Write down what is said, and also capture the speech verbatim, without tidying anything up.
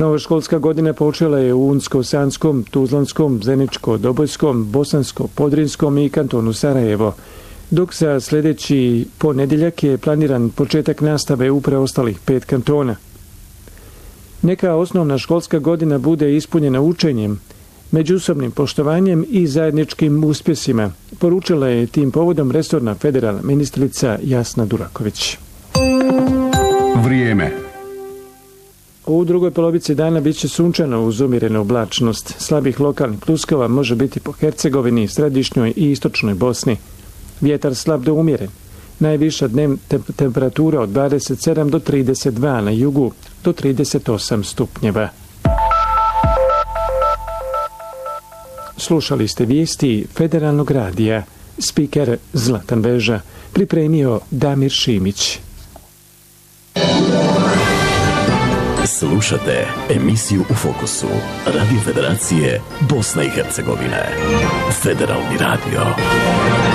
Nova školska godina počela je u Unsko-Sanskom, Tuzlanskom, Zeničko-Dobojskom, Bosansko-Podrinskom i kantonu Sarajevo, dok za sljedeći ponedjeljak je planiran početak nastave u preostalih pet kantona. Neka osnovna školska godina bude ispunjena učenjem, međusobnim poštovanjem i zajedničkim uspjesima, poručila je tim povodom resorna federalna ministrica Jasna Duraković. Vrijeme. U drugoj polovici dana bit će sunčano uz umjerenu oblačnost. Slabih lokalnih pljuskova može biti po Hercegovini, središnjoj i istočnoj Bosni. Vjetar slab do umjeren. Najviša dnevna temperatura od dvadeset sedam do trideset dva na jugu, do trideset osam stupnjeva. Slušali ste vijesti Federalnog radija. Spiker Zlatan Veža. Pripremio Damir Šimić. Slušate emisiju U fokusu Radio Federacije Bosne i Hercegovine. Federalni radio.